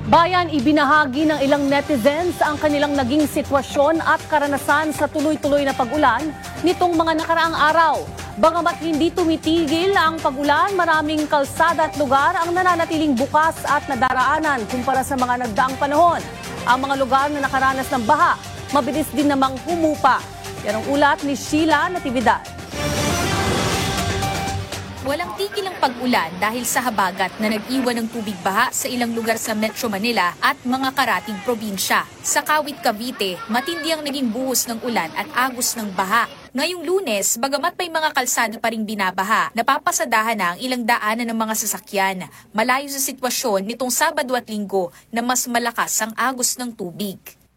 Bayan, ibinahagi ng ilang netizens ang kanilang naging sitwasyon at karanasan sa tuloy-tuloy na pag-ulan nitong mga nakaraang araw. Bagamat hindi tumitigil ang pag-ulan, maraming kalsada at lugar ang nananatiling bukas at nadaraanan kumpara sa mga nagdaang panahon. Ang mga lugar na nakaranas ng baha, mabilis din namang humupa. Yan ang ulat ni Sheila Natividad. Walang tigil ang pag-ulan dahil sa habagat na nag-iwan ng tubig baha sa ilang lugar sa Metro Manila at mga karating probinsya. Sa Kawit, Cavite, matindi ang naging buhos ng ulan at agos ng baha. Ngayong Lunes, bagamat may mga kalsada pa ring binabaha, napapasadahan na ang ilang daanan ng mga sasakyan. Malayo sa sitwasyon nitong Sabado at Linggo na mas malakas ang agos ng tubig.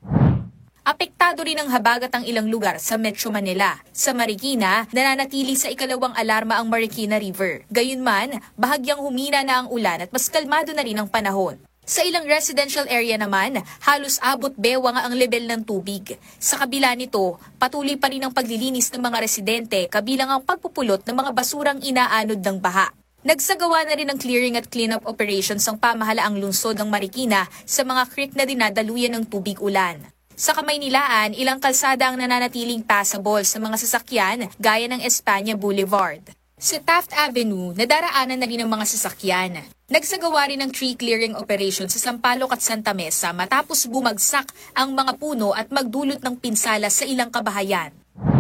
Apektado rin ng habagat ang ilang lugar sa Metro Manila. Sa Marikina, nananatili sa ikalawang alarma ang Marikina River. Gayunman, bahagyang humina na ang ulan at mas kalmado na rin ang panahon. Sa ilang residential area naman, halos abot bewang ang lebel ng tubig. Sa kabila nito, patuloy pa rin ang paglilinis ng mga residente kabilang ang pagpupulot ng mga basurang inaanod ng baha. Nagsagawa na rin ng clearing at cleanup operations ang pamahalaang lungsod ng Marikina sa mga creek na dinadaluyan ng tubig ulan. Sa Kamaynilaan, ilang kalsada ang nananatiling passable sa mga sasakyan gaya ng Espanya Boulevard. Sa Taft Avenue, nadaraanan na rin ng mga sasakyan. Nagsagawa rin ng tree clearing operation sa Sampaloc at Santa Mesa matapos bumagsak ang mga puno at magdulot ng pinsala sa ilang kabahayan.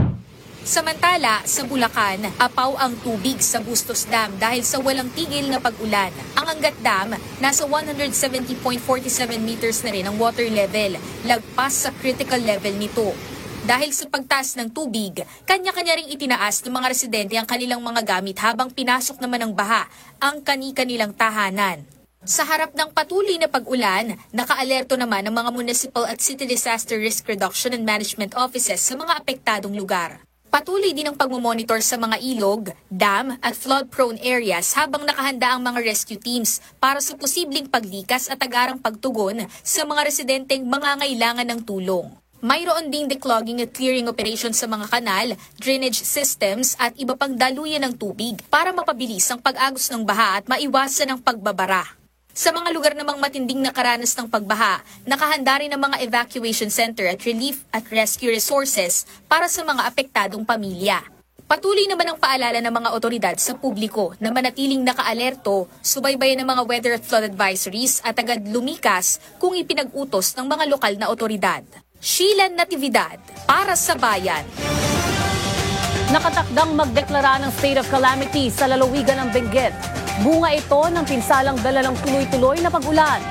Samantala, sa Bulacan, apaw ang tubig sa Bustos Dam dahil sa walang tigil na pag-ulan. Ang Angat Dam, nasa 170.47 meters na rin ang water level, lagpas sa critical level nito. Dahil sa pagtaas ng tubig, kanya-kanya ring itinaas ng mga residente ang kanilang mga gamit habang pinasok naman ng baha ang kani-kanilang tahanan. Sa harap ng patuloy na pag-ulan, naka-alerto naman ang mga municipal at city disaster risk reduction and management offices sa mga apektadong lugar. Patuloy din ang pagmomonitor sa mga ilog, dam at flood-prone areas habang nakahanda ang mga rescue teams para sa posibleng paglikas at agarang pagtugon sa mga residenteng mangangailangan ng tulong. Mayroon ding declogging at clearing operations sa mga kanal, drainage systems at iba pang daluyan ng tubig para mapabilis ang pag-agos ng baha at maiwasan ang pagbabara. Sa mga lugar namang matinding nakaranas ng pagbaha, nakahanda rin ang mga evacuation center at relief at rescue resources para sa mga apektadong pamilya. Patuloy naman ang paalala ng mga otoridad sa publiko na manatiling naka-alerto, subaybayan ng mga weather at flood advisories at agad lumikas kung ipinag-utos ng mga lokal na otoridad. Sheila Natividad, para sa Bayan. Nakatakdang magdeklara ng state of calamity sa lalawigan ng Benguet. Bunga ito ng pinsalang dala ng tuloy-tuloy na pag-ulan.